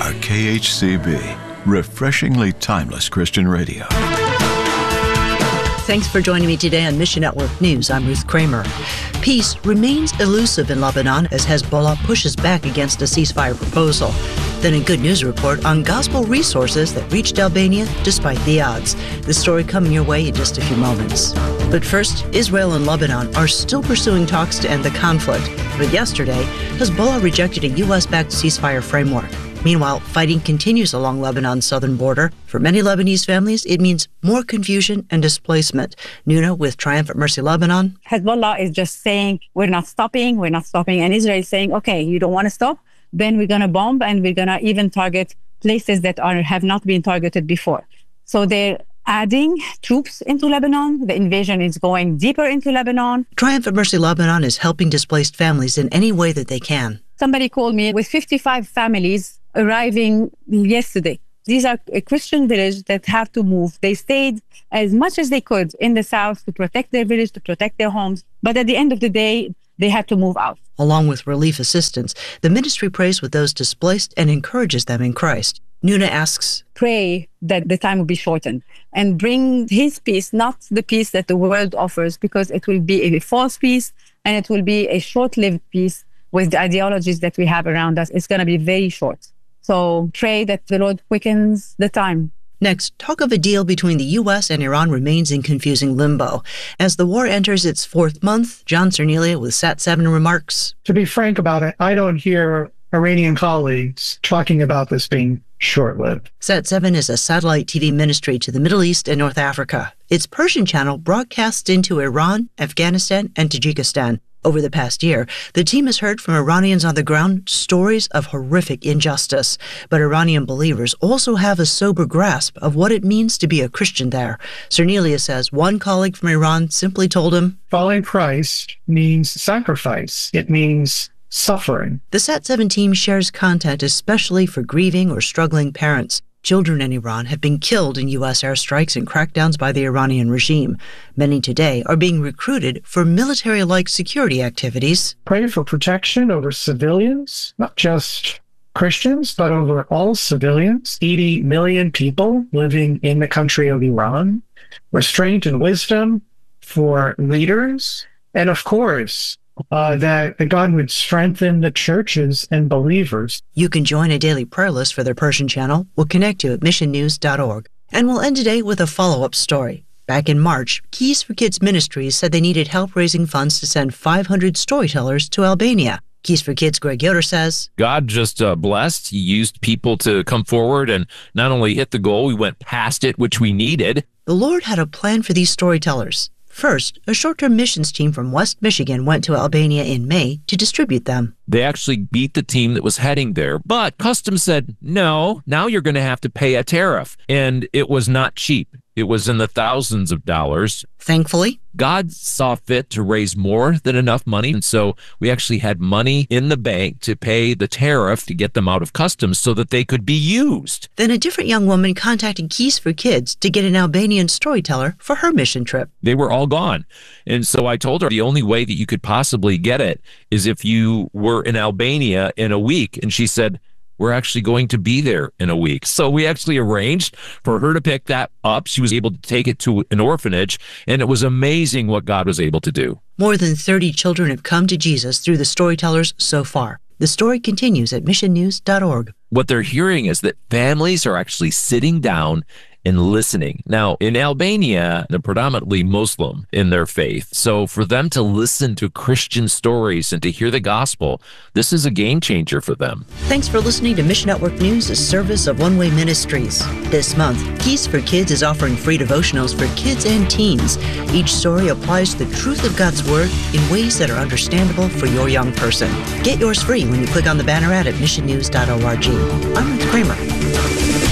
are KHCB, refreshingly timeless Christian radio. Thanks for joining me today on Mission Network News. I'm Ruth Kramer. Peace remains elusive in Lebanon as Hezbollah pushes back against a ceasefire proposal. Then a good news report on gospel resources that reached Albania despite the odds. The story coming your way in just a few moments. But first, Israel and Lebanon are still pursuing talks to end the conflict. But yesterday, Hezbollah rejected a U.S.-backed ceasefire framework. Meanwhile, fighting continues along Lebanon's southern border. For many Lebanese families, it means more confusion and displacement. Nuna with Triumph at Mercy Lebanon. Hezbollah is just saying, we're not stopping. And Israel is saying, okay, you don't want to stop? Then we're going to bomb and we're going to even target places that have not been targeted before. So they're adding troops into Lebanon. The invasion is going deeper into Lebanon. Triumph at Mercy Lebanon is helping displaced families in any way that they can. Somebody called me with 55 families arriving yesterday. These are a Christian village that have to move. They stayed as much as they could in the south to protect their village, to protect their homes. But at the end of the day, they had to move out. Along with relief assistance, the ministry prays with those displaced and encourages them in Christ. Nuna asks, pray that the time will be shortened and bring his peace, not the peace that the world offers, because it will be a false peace and it will be a short-lived peace with the ideologies that we have around us. It's going to be very short. So pray that the Lord quickens the time. Next, talk of a deal between the U.S. and Iran remains in confusing limbo. As the war enters its fourth month, John Cernelia with Sat7 remarks, to be frank about it, I don't hear Iranian colleagues talking about this being short-lived. Sat7 is a satellite TV ministry to the Middle East and North Africa. Its Persian channel broadcasts into Iran, Afghanistan, and Tajikistan. Over the past year, the team has heard from Iranians on the ground stories of horrific injustice. But Iranian believers also have a sober grasp of what it means to be a Christian there. Cernelia says one colleague from Iran simply told him, following Christ means sacrifice. It means suffering. The Sat7 team shares content especially for grieving or struggling parents. Children in Iran have been killed in U.S. airstrikes and crackdowns by the Iranian regime. Many today are being recruited for military-like security activities. Pray for protection over civilians, not just Christians, but over all civilians. 80 million people living in the country of Iran. Restraint and wisdom for leaders. And of course, that God would strengthen the churches and believers. You can join a daily prayer list for their Persian channel. We'll connect you at missionnews.org. And we'll end today with a follow-up story. Back in March, Keys for Kids Ministries said they needed help raising funds to send 500 storytellers to Albania. Keys for Kids' Greg Yoder says, God just blessed. He used people to come forward and not only hit the goal, we went past it, which we needed. The Lord had a plan for these storytellers. First, a short-term missions team from West Michigan went to Albania in May to distribute them. They actually beat the team that was heading there, but Customs said, no, now you're going to have to pay a tariff. And it was not cheap. It was in the thousands of dollars. Thankfully, God saw fit to raise more than enough money. And so we actually had money in the bank to pay the tariff to get them out of customs so that they could be used. Then a different young woman contacted Keys for Kids to get an Albanian storyteller for her mission trip. They were all gone. And so I told her the only way that you could possibly get it is if you were in Albania in a week. And she said, we're actually going to be there in a week. So we actually arranged for her to pick that up. She was able to take it to an orphanage, and it was amazing what God was able to do. More than 30 children have come to Jesus through the storytellers so far. The story continues at missionnews.org. What they're hearing is that families are actually sitting down and listening. Now, in Albania, they're predominantly Muslim in their faith. So for them to listen to Christian stories and to hear the gospel, this is a game changer for them. Thanks for listening to Mission Network News, a service of One Way Ministries. This month, Keys for Kids is offering free devotionals for kids and teens. Each story applies the truth of God's Word in ways that are understandable for your young person. Get yours free when you click on the banner ad at missionnews.org. I'm Ruth Kramer.